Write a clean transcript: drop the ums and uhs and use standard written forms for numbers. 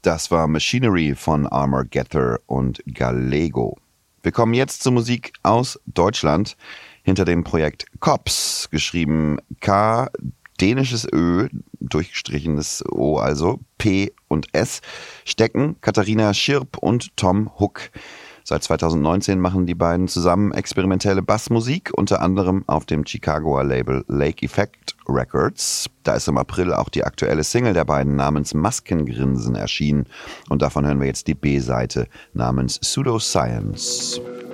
Das war Machinery von Armor Getter und Gallego. Wir kommen jetzt zur Musik aus Deutschland. Hinter dem Projekt Cops, geschrieben K, dänisches Ö, durchgestrichenes O, also P und S, stecken Katharina Schirp und Tom Hook. Seit 2019 machen die beiden zusammen experimentelle Bassmusik, unter anderem auf dem Chicagoer Label Lake Effect Records. Da ist im April auch die aktuelle Single der beiden namens Maskengrinsen erschienen. Und davon hören wir jetzt die B-Seite namens Pseudoscience.